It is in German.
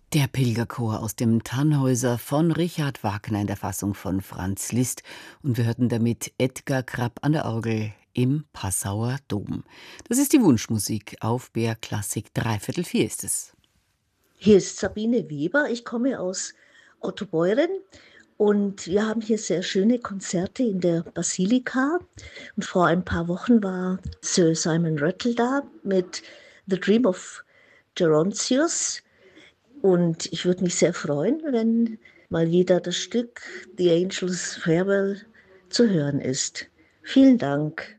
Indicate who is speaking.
Speaker 1: Der Pilgerchor aus dem Tannhäuser von Richard Wagner in der Fassung von Franz Liszt. Und wir hörten damit Edgar Krapp an der Orgel im Passauer Dom. Das ist die Wunschmusik auf BR Klassik. 3/4 ist es.
Speaker 2: Hier ist Sabine Weber. Ich komme aus Ottobeuren und wir haben hier sehr schöne Konzerte in der Basilika. Und vor ein paar Wochen war Sir Simon Rattle da mit The Dream of Gerontius. Und ich würde mich sehr freuen, wenn mal wieder das Stück The Angel's Farewell zu hören ist. Vielen Dank.